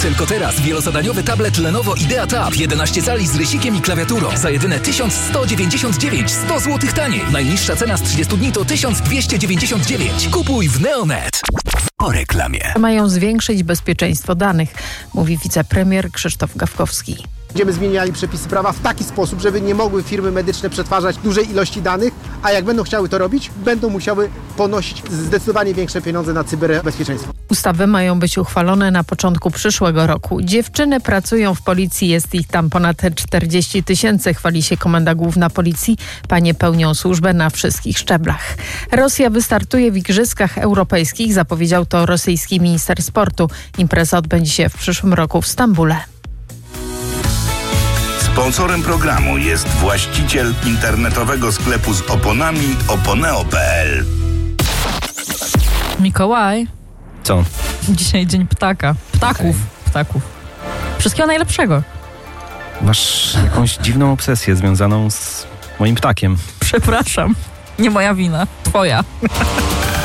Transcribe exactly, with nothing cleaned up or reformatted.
Tylko teraz wielozadaniowy tablet Lenovo Idea Tab jedenaście cali z rysikiem i klawiaturą za jedyne tysiąc sto dziewięćdziesiąt dziewięć, sto złotych taniej. Najniższa cena z trzydziestu dni to tysiąc dwieście dziewięćdziesiąt dziewięć. Kupuj w Neonet. Po reklamie. Mają zwiększyć bezpieczeństwo danych, mówi wicepremier Krzysztof Gawkowski. Będziemy zmieniali przepisy prawa w taki sposób, żeby nie mogły firmy medyczne przetwarzać dużej ilości danych, a jak będą chciały to robić, będą musiały ponosić zdecydowanie większe pieniądze na cyberbezpieczeństwo. Ustawy mają być uchwalone na początku przyszłego roku. Dziewczyny pracują w policji, jest ich tam ponad czterdzieści tysięcy, chwali się Komenda Główna Policji. Panie pełnią służbę na wszystkich szczeblach. Rosja wystartuje w Igrzyskach Europejskich, zapowiedział to rosyjski minister sportu. Impreza odbędzie się w przyszłym roku w Stambule. Sponsorem programu jest właściciel internetowego sklepu z oponami oponeo kropka pe el. Mikołaj. Co? Dzisiaj dzień ptaka. Ptaków. Okay. Ptaków. Wszystkiego najlepszego. Masz jakąś dziwną obsesję związaną z moim ptakiem. Przepraszam. Nie moja wina. Twoja.